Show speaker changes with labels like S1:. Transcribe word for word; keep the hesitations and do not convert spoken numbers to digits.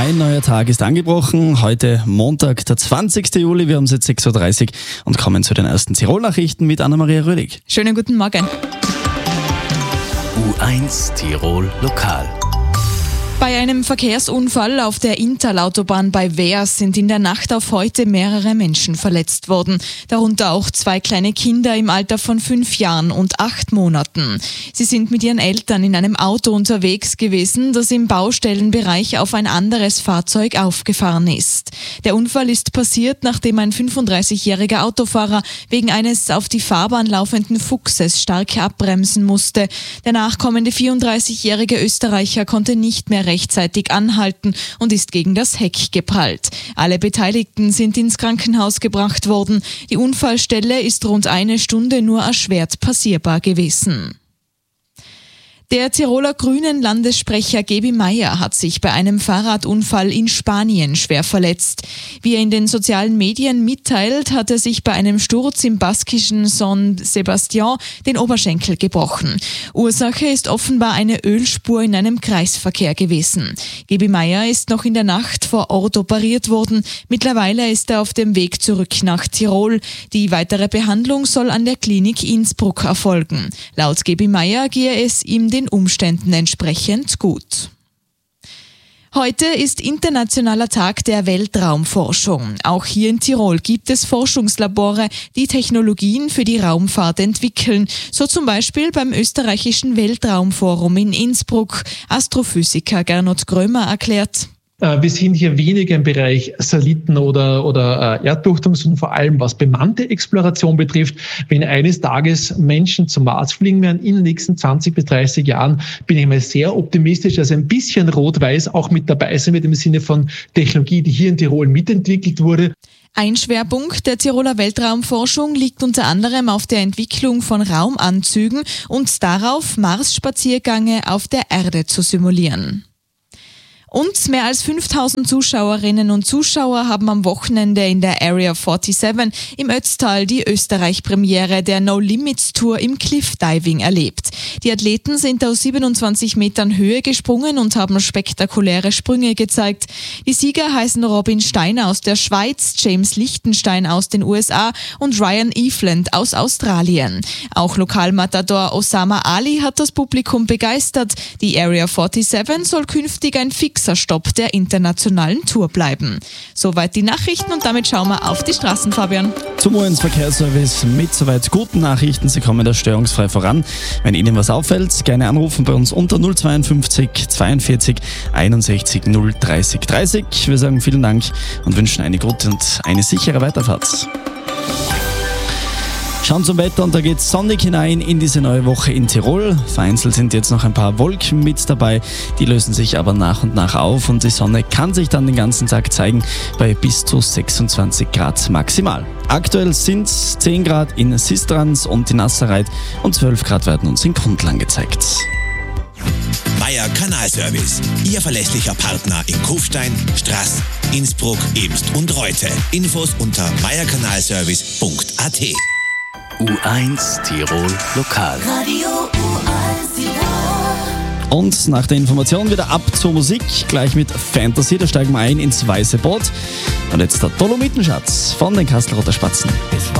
S1: Ein neuer Tag ist angebrochen. Heute Montag, der zwanzigsten Juli. Wir haben es jetzt sechs Uhr dreißig und kommen zu den ersten Tirol-Nachrichten mit Anna-Maria Rödig.
S2: Schönen guten Morgen.
S3: U eins Tirol Lokal.
S2: Bei einem Verkehrsunfall auf der Inntalautobahn bei Weers sind in der Nacht auf heute mehrere Menschen verletzt worden. Darunter auch zwei kleine Kinder im Alter von fünf Jahren und acht Monaten. Sie sind mit ihren Eltern in einem Auto unterwegs gewesen, das im Baustellenbereich auf ein anderes Fahrzeug aufgefahren ist. Der Unfall ist passiert, nachdem ein fünfunddreißigjähriger Autofahrer wegen eines auf die Fahrbahn laufenden Fuchses stark abbremsen musste. Der nachkommende vierunddreißigjährige Österreicher konnte nicht mehr rechtzeitig anhalten und ist gegen das Heck geprallt. Alle Beteiligten sind ins Krankenhaus gebracht worden. Die Unfallstelle ist rund eine Stunde nur erschwert passierbar gewesen. Der Tiroler Grünen Landessprecher Gebi Meier hat sich bei einem Fahrradunfall in Spanien schwer verletzt. Wie er in den sozialen Medien mitteilt, hat er sich bei einem Sturz im baskischen San Sebastián den Oberschenkel gebrochen. Ursache ist offenbar eine Ölspur in einem Kreisverkehr gewesen. Gebi Meier ist noch in der Nacht vor Ort operiert worden. Mittlerweile ist er auf dem Weg zurück nach Tirol. Die weitere Behandlung soll an der Klinik Innsbruck erfolgen. Laut Gebi Meier gehe es ihm den Umständen entsprechend gut. Heute ist Internationaler Tag der Weltraumforschung. Auch hier in Tirol gibt es Forschungslabore, die Technologien für die Raumfahrt entwickeln. So zum Beispiel beim österreichischen Weltraumforum in Innsbruck. Astrophysiker Gernot Grömer erklärt:
S4: Wir sind hier weniger im Bereich Satelliten oder, oder Erdbeobachtung, sondern vor allem was bemannte Exploration betrifft. Wenn eines Tages Menschen zum Mars fliegen werden in den nächsten zwanzig bis dreißig Jahren, bin ich mal sehr optimistisch, dass ein bisschen Rot-Weiß auch mit dabei sein wird im Sinne von Technologie, die hier in Tirol mitentwickelt wurde.
S2: Ein Schwerpunkt der Tiroler Weltraumforschung liegt unter anderem auf der Entwicklung von Raumanzügen und darauf, Mars-Spaziergänge auf der Erde zu simulieren. Und mehr als fünftausend Zuschauerinnen und Zuschauer haben am Wochenende in der Area siebenundvierzig im Ötztal die Österreich-Premiere der No Limits Tour im Cliffdiving erlebt. Die Athleten sind aus siebenundzwanzig Metern Höhe gesprungen und haben spektakuläre Sprünge gezeigt. Die Sieger heißen Robin Steiner aus der Schweiz, James Lichtenstein aus den U S A und Ryan Eveland aus Australien. Auch Lokalmatador Osama Ali hat das Publikum begeistert. Die Area siebenundvierzig soll künftig ein fixer Stopp der internationalen Tour bleiben. Soweit die Nachrichten und damit schauen wir auf die Straßen, Fabian.
S1: Zum U eins Verkehrsservice mit soweit guten Nachrichten. Sie kommen da störungsfrei voran. Wenn Ihnen was auffällt, gerne anrufen bei uns unter null zweiundfünfzig zweiundvierzig einundsechzig null dreißig dreißig. Wir sagen vielen Dank und wünschen eine gute und eine sichere Weiterfahrt. Schauen zum Wetter und da geht es sonnig hinein in diese neue Woche in Tirol. Vereinzelt sind jetzt noch ein paar Wolken mit dabei, die lösen sich aber nach und nach auf und die Sonne kann sich dann den ganzen Tag zeigen bei bis zu sechsundzwanzig Grad maximal. Aktuell sind es zehn Grad in Sistrans und in Nasserreit und zwölf Grad werden uns in Grundl angezeigt.
S3: Meier Kanalservice, Ihr verlässlicher Partner in Kufstein, Straß, Innsbruck, Imst und Reute. Infos unter meierkanalservice punkt a t. U eins Tirol Lokal.
S5: Radio U eins Tirol.
S1: Und nach der Information wieder ab zur Musik, gleich mit Fantasy, da steigen wir ein ins weiße Boot. Und jetzt der Dolomithenschatz von den Kastelroter Spatzen.